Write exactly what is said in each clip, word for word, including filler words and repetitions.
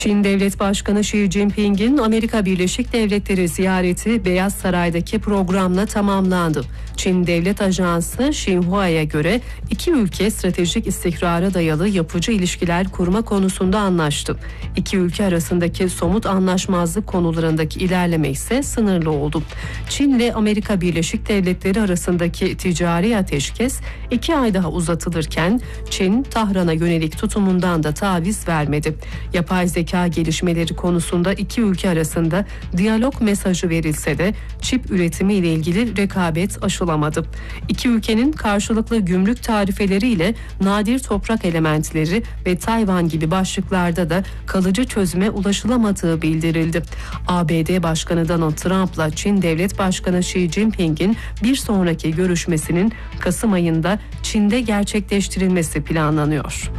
Çin Devlet Başkanı Xi Jinping'in Amerika Birleşik Devletleri ziyareti Beyaz Saray'daki programla tamamlandı. Çin Devlet Ajansı Xinhua'ya göre iki ülke stratejik istikrara dayalı yapıcı ilişkiler kurma konusunda anlaştı. İki ülke arasındaki somut anlaşmazlık konularındaki ilerleme ise sınırlı oldu. Çin ile Amerika Birleşik Devletleri arasındaki ticari ateşkes iki ay daha uzatılırken Çin, Tahran'a yönelik tutumundan da taviz vermedi. Yapay zeka gelişmeleri konusunda iki ülke arasında diyalog mesajı verilse de çip üretimi ile ilgili rekabet aşılamadı. İki ülkenin karşılıklı gümrük tarifeleriyle nadir toprak elementleri ve Tayvan gibi başlıklarda da kalıcı çözüme ulaşılamadığı bildirildi. A B D Başkanı Donald Trump'la Çin Devlet Başkanı Xi Jinping'in bir sonraki görüşmesinin Kasım ayında Çin'de gerçekleştirilmesi planlanıyor.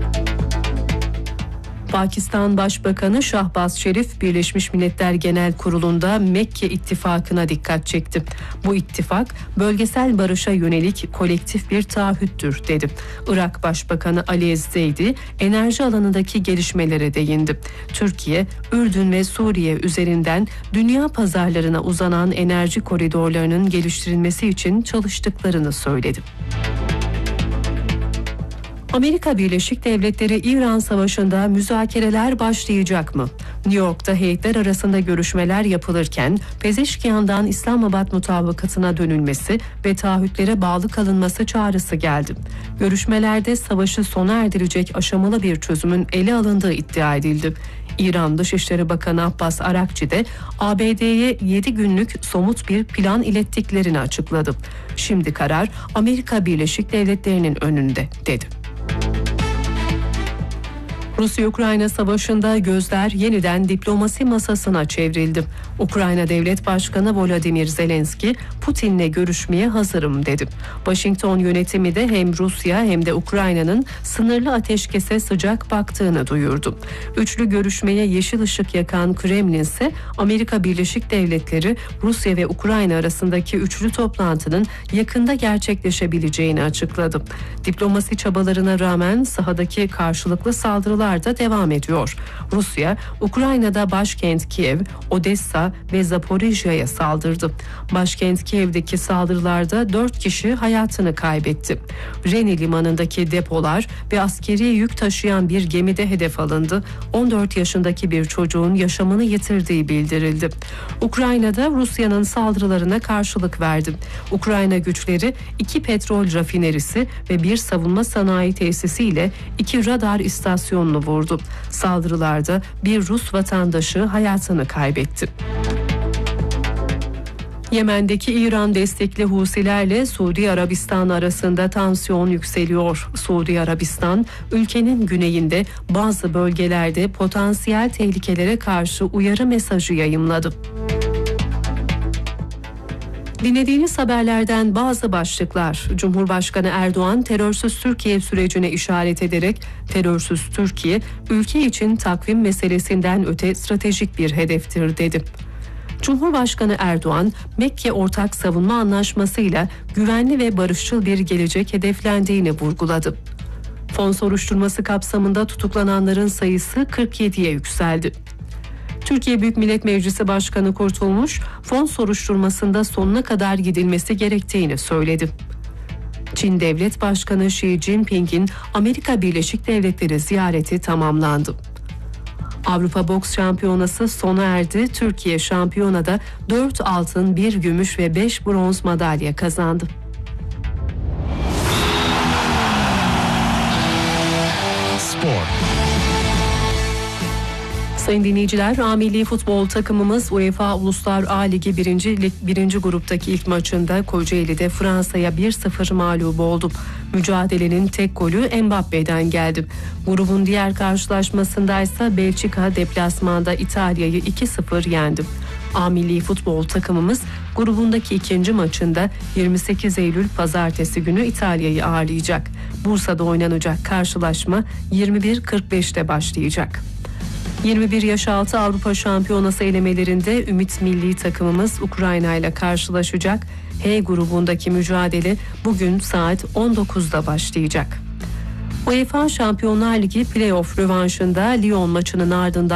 Pakistan Başbakanı Şahbaz Şerif, Birleşmiş Milletler Genel Kurulu'nda Mekke ittifakına dikkat çekti. Bu ittifak bölgesel barışa yönelik kolektif bir taahhüttür dedi. Irak Başbakanı Ali Ezzeydi enerji alanındaki gelişmelere değindi. Türkiye, Ürdün ve Suriye üzerinden dünya pazarlarına uzanan enerji koridorlarının geliştirilmesi için çalıştıklarını söyledi. Amerika Birleşik Devletleri İran Savaşı'nda müzakereler başlayacak mı? New York'ta heyetler arasında görüşmeler yapılırken Pezeşkiyan'dan İslamabad mutabakatına dönülmesi ve taahhütlere bağlı kalınması çağrısı geldi. Görüşmelerde savaşı sona erdirecek aşamalı bir çözümün ele alındığı iddia edildi. İran Dışişleri Bakanı Abbas Arakçi de A B D'ye yedi günlük somut bir plan ilettiklerini açıkladı. Şimdi karar Amerika Birleşik Devletleri'nin önünde dedi. Rusya-Ukrayna savaşında gözler yeniden diplomasi masasına çevrildi. Ukrayna Devlet Başkanı Volodymyr Zelenski, Putin'le görüşmeye hazırım dedi. Washington yönetimi de hem Rusya hem de Ukrayna'nın sınırlı ateşkese sıcak baktığını duyurdu. Üçlü görüşmeye yeşil ışık yakan Kremlin ise Amerika Birleşik Devletleri, Rusya ve Ukrayna arasındaki üçlü toplantının yakında gerçekleşebileceğini açıkladı. Diplomasi çabalarına rağmen sahadaki karşılıklı saldırılar da devam ediyor. Rusya, Ukrayna'da başkent Kiev, Odessa ve Zaporijya'ya saldırdı. Başkent Kiev'deki saldırılarda dört kişi hayatını kaybetti. Reni limanındaki depolar ve askeri yük taşıyan bir gemide hedef alındı. on dört yaşındaki bir çocuğun yaşamını yitirdiği bildirildi. Ukrayna'da Rusya'nın saldırılarına karşılık verdi. Ukrayna güçleri iki petrol rafinerisi ve bir savunma sanayi tesisiyle iki radar istasyonunu vurdu. Saldırılarda bir Rus vatandaşı hayatını kaybetti. Yemen'deki İran destekli Husilerle Suudi Arabistan arasında tansiyon yükseliyor. Suudi Arabistan, ülkenin güneyinde bazı bölgelerde potansiyel tehlikelere karşı uyarı mesajı yayımladı. Dinlediğiniz haberlerden bazı başlıklar. Cumhurbaşkanı Erdoğan terörsüz Türkiye sürecine işaret ederek terörsüz Türkiye ülke için takvim meselesinden öte stratejik bir hedeftir dedi. Cumhurbaşkanı Erdoğan, Mekke Ortak Savunma Anlaşması'yla güvenli ve barışçıl bir gelecek hedeflendiğini vurguladı. Fon soruşturması kapsamında tutuklananların sayısı kırk yediye yükseldi. Türkiye Büyük Millet Meclisi Başkanı Kurtulmuş, fon soruşturmasında sonuna kadar gidilmesi gerektiğini söyledi. Çin Devlet Başkanı Xi Jinping'in Amerika Birleşik Devletleri ziyareti tamamlandı. Avrupa Boks Şampiyonası sona erdi. Türkiye şampiyonada dört altın, bir gümüş ve beş bronz madalya kazandı. Spor. Sayın dinleyiciler, A Milli Futbol takımımız UEFA Uluslar A Ligi birinci, birinci gruptaki ilk maçında Kocaeli'de Fransa'ya bir sıfır mağlup oldu. Mücadelenin tek golü Mbappe'den geldi. Grubun diğer karşılaşmasında ise Belçika deplasmanda İtalya'yı iki sıfır yendi. A Milli Futbol takımımız grubundaki ikinci maçında yirmi sekiz Eylül Pazartesi günü İtalya'yı ağırlayacak. Bursa'da oynanacak karşılaşma yirmi bir kırk beşte başlayacak. yirmi bir yaş altı Avrupa Şampiyonası elemelerinde Ümit Milli takımımız Ukrayna ile karşılaşacak. H grubundaki mücadele bugün saat on dokuzda başlayacak. UEFA Şampiyonlar Ligi Playoff rövanşında Lyon maçının ardından